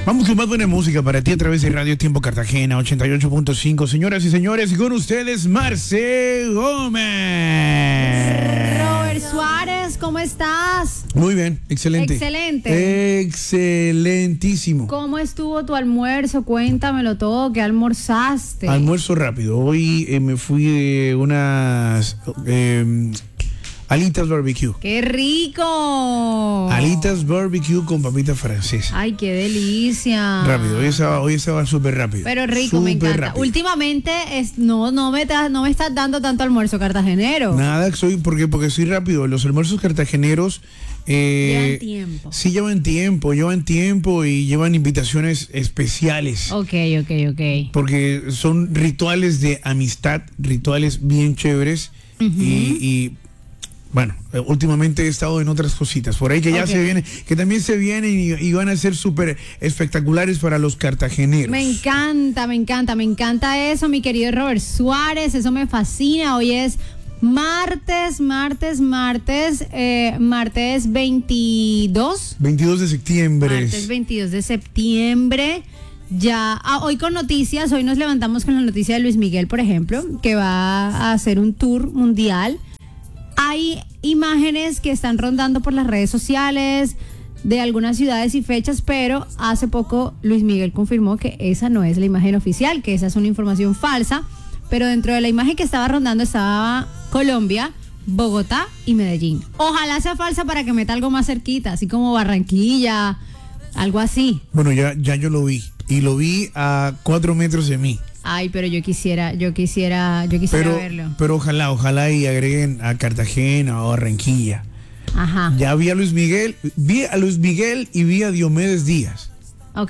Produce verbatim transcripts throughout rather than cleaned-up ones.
Vamos con más buena música para ti a través de Radio Tiempo Cartagena ochenta y ocho punto cinco. Señoras y señores, y con ustedes Marce Gómez. Robert Suárez, ¿cómo estás? Muy bien, excelente. Excelente. Excelentísimo. ¿Cómo estuvo tu almuerzo? Cuéntamelo todo, ¿qué almorzaste? Almuerzo rápido. Hoy eh, me fui de unas eh, alitas barbecue. ¡Qué rico! Alitas barbecue con papita francesa. Ay, qué delicia. Rápido, hoy estaba, hoy estaba súper rápido. Pero rico, me Súper encanta. rápido. Últimamente es, no, no, me ta- no me estás dando tanto almuerzo cartagenero. Nada, soy porque porque soy rápido. Los almuerzos cartageneros eh, Llevan tiempo. Sí, llevan tiempo, llevan tiempo y llevan invitaciones especiales. Ok, ok, ok. Porque son rituales de amistad, rituales bien chéveres. Ujú. y, y bueno, eh, últimamente he estado en otras cositas por ahí que ya Ok. se vienen, que también se vienen y, y van a ser súper espectaculares para los cartageneros. Me encanta, me encanta, me encanta eso, mi querido Robert Suárez, eso me fascina. Hoy es martes, martes, martes, eh, martes veintidós. veintidós de septiembre. Martes veintidós de septiembre. Ya, ah, hoy con noticias, hoy nos levantamos con la noticia de Luis Miguel, por ejemplo, que va a hacer un tour mundial. Hay imágenes que están rondando por las redes sociales de algunas ciudades y fechas, pero hace poco Luis Miguel confirmó que esa no es la imagen oficial, que esa es una información falsa, pero dentro de la imagen que estaba rondando estaba Colombia, Bogotá y Medellín. Ojalá sea falsa para que meta algo más cerquita, así como Barranquilla, algo así. Bueno, ya, ya yo lo vi. Y lo vi a cuatro metros de mí. Ay, pero yo quisiera, yo quisiera, yo quisiera Pero, verlo. pero ojalá, ojalá y agreguen a Cartagena o a Barranquilla. Ajá. Ya vi a Luis Miguel, vi a Luis Miguel y vi a Diomedes Díaz. Ok.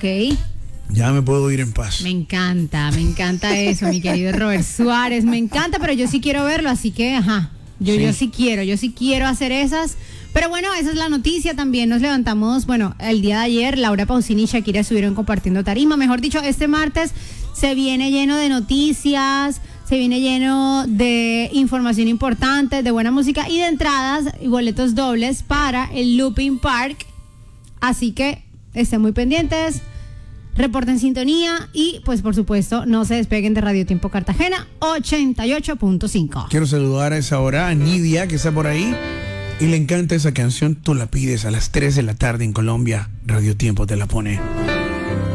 Ya me puedo ir en paz. Me encanta, me encanta eso, mi querido Robert Suárez. Me encanta, pero yo sí quiero verlo, así que, ajá. Yo Sí. yo sí quiero, yo sí quiero hacer esas. Pero bueno, esa es la noticia. También nos levantamos, bueno, el día de ayer, Laura Pausini y Shakira estuvieron compartiendo tarima. Mejor dicho, este martes se viene lleno de noticias, se viene lleno de información importante, de buena música y de entradas y boletos dobles para el Looping Park. Así que estén muy pendientes, reporten sintonía y pues por supuesto no se despeguen de Radio Tiempo Cartagena ochenta y ocho punto cinco. Quiero saludar a esa hora a Nidia, que está por ahí. Y le encanta esa canción. Tú la pides a las tres de la tarde en Colombia. Radio Tiempo te la pone.